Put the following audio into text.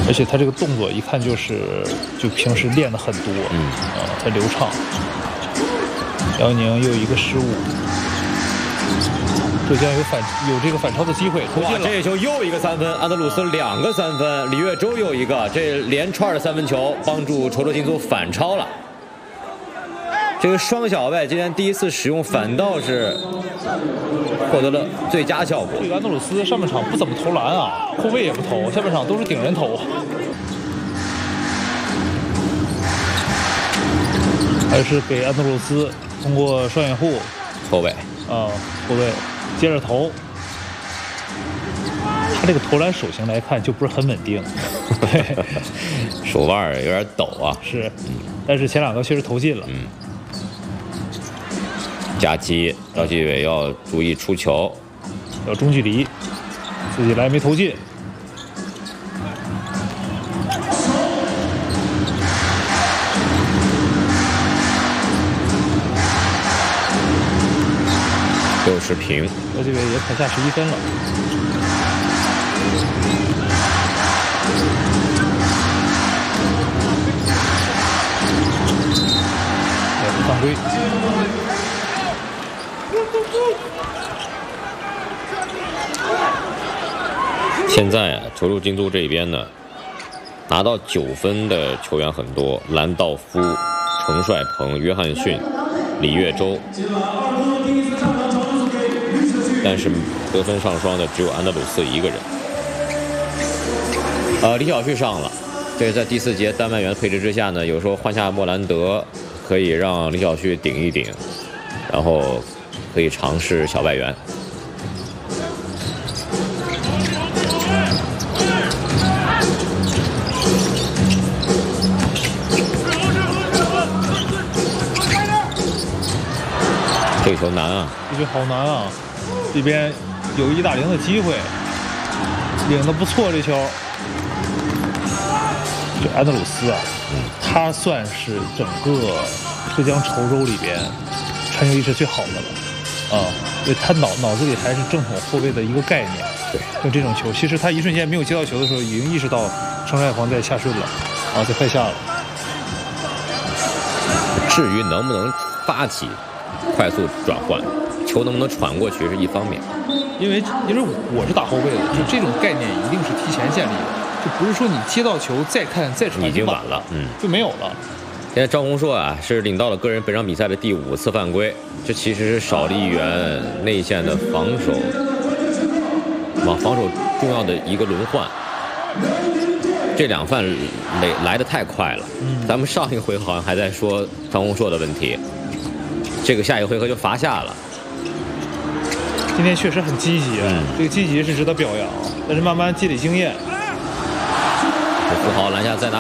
而且他这个动作一看就平时练的很多，很流畅。辽宁又一个失误，浙江有这个反超的机会，投进了。 这球又一个3分，安德鲁斯2个3分，李月洲又一个，这连串的3分球帮助滁州金足反超了。这个双小外今天第一次使用，反倒是获得了最佳效果。 这个安德鲁斯上半场不怎么投篮啊，后卫也不投，下半场都是顶人投。还是给安德鲁斯通过双掩护， 后卫后卫接着投。他这个投篮手型来看就不是很稳定，对， 手腕有点抖啊。 是，但是前2个确实投进了。 夹击，赵继伟要注意出球， 要中距离，自己来没投进。 又是平， 赵继伟也砍下11分了。犯规。 现在啊，滁州金足这边呢，拿到9分的球员很多，兰道夫、程帅鹏、约翰逊、李月洲，但是得分上双的只有安德鲁斯一个人。李晓旭上了，这是在第4节单外援配置之下呢，有时候换下莫兰德，可以让李晓旭顶一顶，然后可以尝试小外援。这球难啊！ 这球好难啊！这边有1打0的机会，领得不错这球。这安德鲁斯啊，他算是整个浙江稠州里边传球意识最好的了啊！对，他脑子里还是正统后卫的一个概念。 对， 就这种球，其实他一瞬间没有接到球的时候，已经意识到程帅鹏在下顺了，啊，在快下了。 至于能不能发起快速转换，球能不能传过去是一方面。 因为我是打后卫的，就这种概念一定是提前建立的，就不是说你接到球再看再传已经晚了， 就没有了。 现在赵宏硕啊是领到了个人本场比赛的第5次犯规，这其实是少了一员内线的防守重要的一个轮换。这2犯来得太快了，咱们上一个回合好像还在说张宏硕的问题，这个下一个回合就罚下了。 今天确实很积极啊，这个积极是值得表扬，但是慢慢积累经验。 富豪篮下再拿